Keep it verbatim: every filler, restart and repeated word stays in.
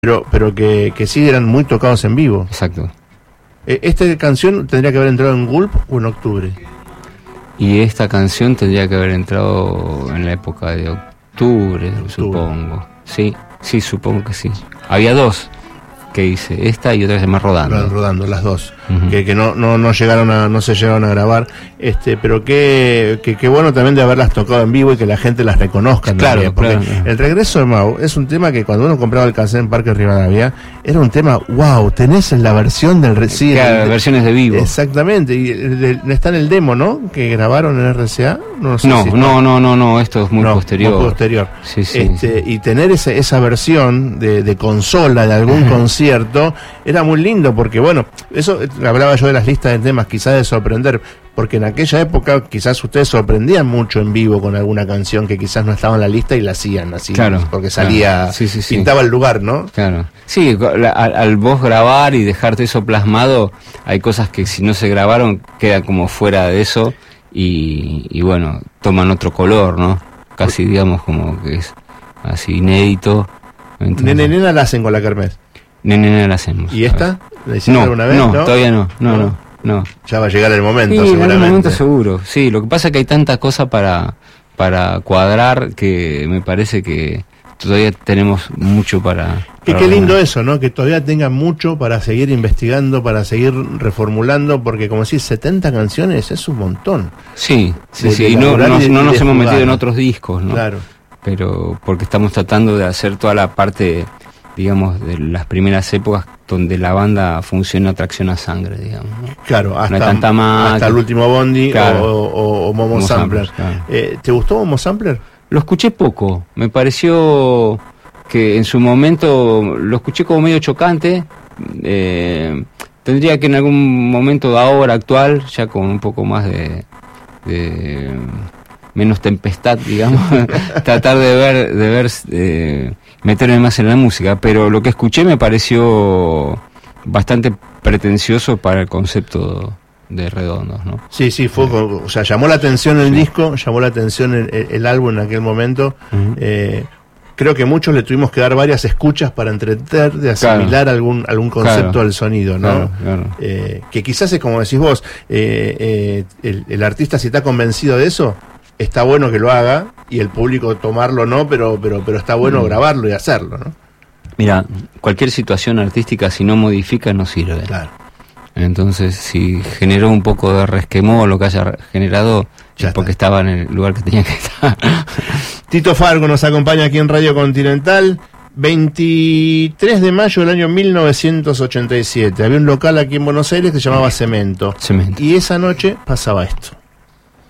pero pero que, que sí eran muy tocados en vivo. Exacto. Eh, ¿Esta canción tendría que haber entrado en Gulp o en octubre? Y esta canción tendría que haber entrado en la época de octubre, octubre. supongo. Sí, sí, supongo que sí. Había dos que hice, esta y otra que se llama Rodando. Rodando, las dos. Uh-huh. Que, que no, no, no llegaron a, no se llegaron a grabar, este, pero que, que, que bueno también de haberlas tocado en vivo y que la gente las reconozca. Claro, también, porque claro. El regreso de Mau es un tema que cuando uno compraba el cassette en Parque Rivadavia, era un tema, wow, tenés en la versión del recién. Claro, versiones de vivo. Exactamente, y de, de, está en el demo, ¿no? Que grabaron en R C A. No, sé no, si no, no, no, no, esto es muy no, posterior. Muy posterior. Sí, sí, este, sí. Y tener esa, esa versión de, de consola de algún concierto era muy lindo, porque bueno, eso hablaba yo de las listas de temas, quizás de sorprender, porque en aquella época quizás ustedes sorprendían mucho en vivo con alguna canción que quizás no estaba en la lista y la hacían así, claro, porque salía, claro. Sí, sí, sí. pintaba el lugar, ¿no? Claro. Sí, al, al vos grabar y dejarte eso plasmado, hay cosas que si no se grabaron quedan como fuera de eso y, y bueno, toman otro color, ¿no? Casi digamos como que es así inédito. Entonces, Nene Nena la hacen con la kermés. Nene Nena la hacemos. ¿Y esta? ¿La hicieron no, alguna vez? No, no, todavía no, no, no, no, no. Ya va a llegar el momento, sí, seguramente. En algún momento seguro, sí. Lo que pasa es que hay tanta cosa para, para cuadrar que me parece que todavía tenemos mucho para... Que para qué lindo eso, ¿no? Que todavía tengan mucho para seguir investigando, para seguir reformulando, porque como decís, setenta canciones es un montón. Sí, sí, de, sí. De y no, no, y de, no nos de hemos jugar. metido en otros discos, ¿no? Claro. Pero porque estamos tratando de hacer toda la parte, digamos, de las primeras épocas donde la banda funciona a tracción a sangre, digamos, ¿no? Claro, hasta, no hay tanta más, hasta el último Bondi, claro, o, o, o Momo, Momo Sampler. Sampler, claro. eh, ¿Te gustó Momo Sampler? Lo escuché poco, me pareció que en su momento lo escuché como medio chocante. Eh, tendría que en algún momento ahora actual, ya con un poco más de, de menos tempestad, digamos, tratar de ver, de ver, eh, meterme más en la música, pero lo que escuché me pareció bastante pretencioso para el concepto de Redondos, ¿no? Sí, sí, fue, o sea, llamó la atención el sí. disco, llamó la atención el, el, el álbum en aquel momento. Uh-huh. eh, creo que muchos le tuvimos que dar varias escuchas para entretener, de asimilar claro. algún algún concepto claro. del sonido, ¿no? Claro, claro. Eh, que quizás es como decís vos, eh, eh, el, el artista si está convencido de eso, está bueno que lo haga, y el público tomarlo no, pero pero pero está bueno mm. grabarlo y hacerlo, ¿no? Mira, cualquier situación artística si no modifica no sirve. Claro. Entonces, si generó un poco de resquemor lo que haya generado, ya es porque estaba en el lugar que tenía que estar. Tito Fargo nos acompaña aquí en Radio Continental. veintitrés de mayo del año mil novecientos ochenta y siete. Había un local aquí en Buenos Aires que se llamaba Cemento. Cemento. Y esa noche pasaba esto.